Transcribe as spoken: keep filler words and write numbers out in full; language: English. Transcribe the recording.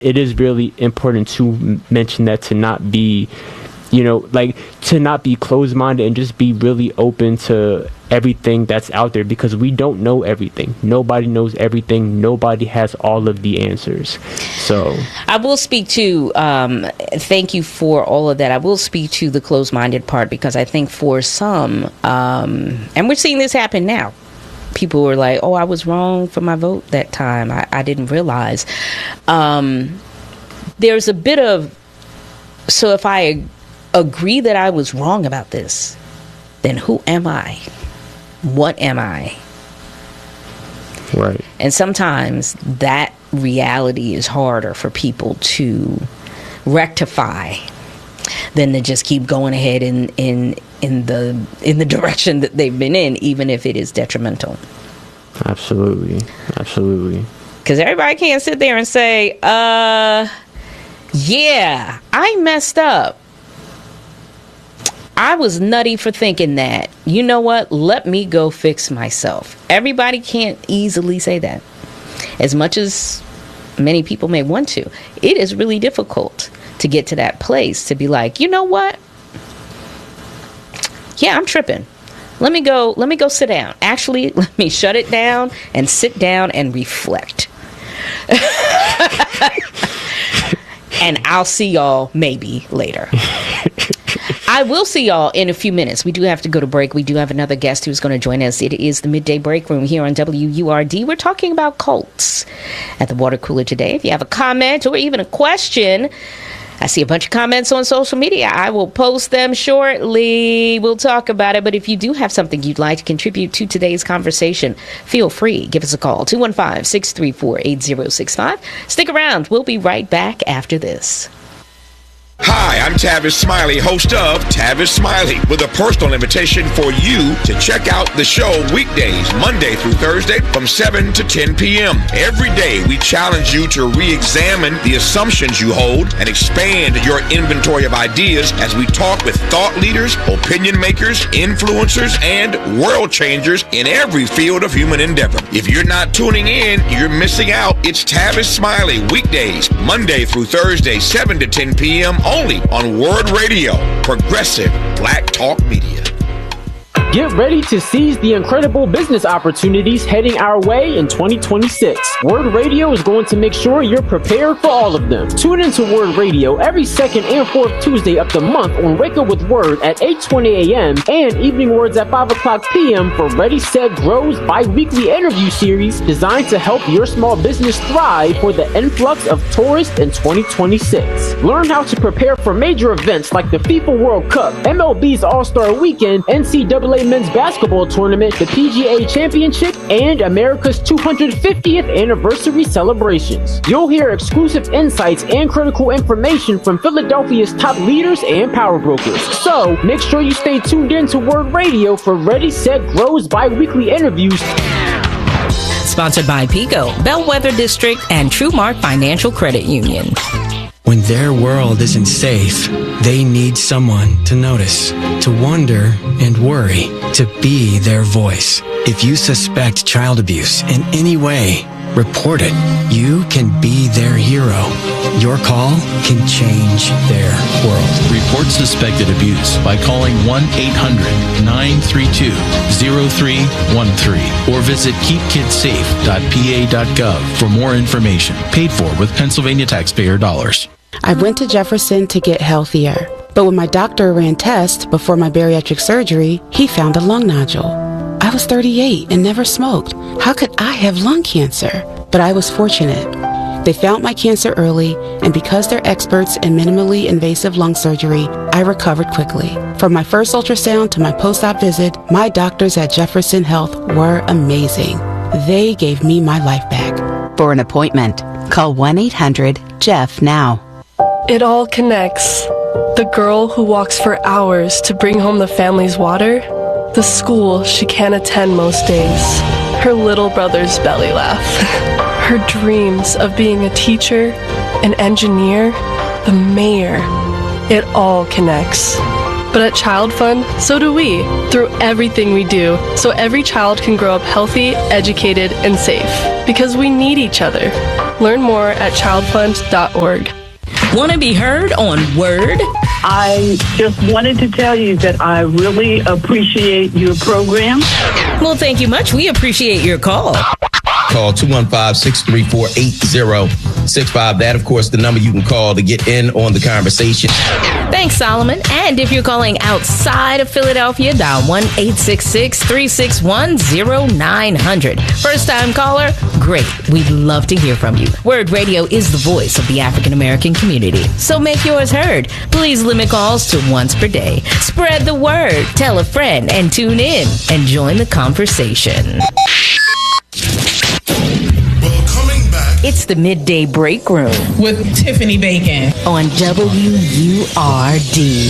it is really important to m- mention that, to not be, you know, like to not be closed-minded and just be really open to everything that's out there, because we don't know everything. Nobody knows everything. Nobody has all of the answers. So I will speak to, um, thank you for all of that. I will speak to the closed-minded part, because I think for some, um, and we're seeing this happen now, people were like, oh, I was wrong for my vote that time. I, I didn't realize. Um, there's a bit of, so if I agree that I was wrong about this, then who am I? What am I? Right. And sometimes that reality is harder for people to rectify than to just keep going ahead in in in the in the direction that they've been in, even if it is detrimental. Absolutely. Absolutely. Because everybody can't sit there and say, uh, yeah, I messed up. I was nutty for thinking that. You know what? Let me go fix myself. Everybody can't easily say that. As much as many people may want to, it is really difficult to get to that place to be like, you know what? Yeah, I'm tripping. Let me go, let me go sit down. Actually, let me shut it down and sit down and reflect. And I'll see y'all maybe later. I will see y'all in a few minutes. We do have to go to break. We do have another guest who's going to join us. It is the Midday Break Room here on W U R D. We're talking about cults at the water cooler today. If you have a comment or even a question, I see a bunch of comments on social media. I will post them shortly. We'll talk about it. But if you do have something you'd like to contribute to today's conversation, feel free. Give us a call, two one five, six three four, eight zero six five. Stick around. We'll be right back after this. Hi, I'm Tavis Smiley, host of Tavis Smiley, with a personal invitation for you to check out the show weekdays, Monday through Thursday from seven to ten p.m. Every day, we challenge you to re-examine the assumptions you hold and expand your inventory of ideas as we talk with thought leaders, opinion makers, influencers, and world changers in every field of human endeavor. If you're not tuning in, you're missing out. It's Tavis Smiley, weekdays, Monday through Thursday, seven to ten p.m. only on Word Radio, progressive Black Talk Media. Get ready to seize the incredible business opportunities heading our way in twenty twenty-six. Word Radio is going to make sure you're prepared for all of them. Tune into Word Radio every second and fourth Tuesday of the month on Wake Up with Word at eight twenty a.m. and Evening Words at five o'clock p.m. for Ready, Set, Grow's bi-weekly interview series designed to help your small business thrive for the influx of tourists in twenty twenty-six. Learn how to prepare for major events like the FIFA World Cup, M L B's All-Star Weekend, N C double A Men's Basketball Tournament, the P G A Championship, and America's two hundred fiftieth anniversary celebrations. You'll hear exclusive insights and critical information from Philadelphia's top leaders and power brokers. So make sure you stay tuned in to Word Radio for Ready, Set, Grow's bi-weekly interviews. Sponsored by Pico, Bellwether District, and TrueMark Financial Credit Union. When their world isn't safe, they need someone to notice, to wonder and worry, to be their voice. If you suspect child abuse in any way, report it. You can be their hero. Your call can change their world. Report suspected abuse by calling one eight hundred, nine three two, zero three one three or visit keep kids safe dot p a dot gov for more information. Paid for with Pennsylvania taxpayer dollars. I went to Jefferson to get healthier, but when my doctor ran tests before my bariatric surgery, he found a lung nodule. I was thirty-eight and never smoked. How could I have lung cancer? But I was fortunate. They found my cancer early, and because they're experts in minimally invasive lung surgery, I recovered quickly. From my first ultrasound to my post-op visit, my doctors at Jefferson Health were amazing. They gave me my life back. For an appointment, call one eight hundred, J E F F now. It all connects. The girl who walks for hours to bring home the family's water, the school she can't attend most days, her little brother's belly laugh, her dreams of being a teacher, an engineer, the mayor. It all connects. But at Child Fund, so do we, through everything we do, so every child can grow up healthy, educated, and safe. Because we need each other. Learn more at child fund dot org. Want to be heard on Word? I just wanted to tell you that I really appreciate your program. Well, thank you much. We appreciate your call. Call two one five, six three four, eight zero six five. That, of course, the number you can call to get in on the conversation. Thanks, Solomon. And if you're calling outside of Philadelphia, dial one eight six six, three six one, zero nine hundred. First-time caller? Great. We'd love to hear from you. Word Radio is the voice of the African American community. So make yours heard. Please limit calls to once per day. Spread the word. Tell a friend and tune in and join the conversation. It's the Midday Break Room with Tiffany Bacon on W U R D.